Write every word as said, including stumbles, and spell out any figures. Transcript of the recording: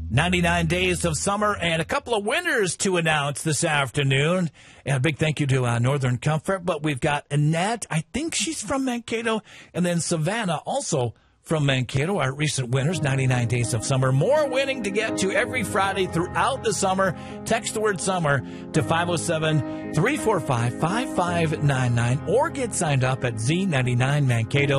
ninety-nine days of summer and a couple of winners to announce this afternoon. And a big thank you to uh, Northern Comfort. But we've got Annette, I think she's from Mankato, and then Savannah, also from Mankato, our recent winners, ninety-nine days of summer. More winning to get to every Friday throughout the summer. Text the word summer to five oh seven, three four five, five five nine nine or get signed up at Z ninety-nine Mankato.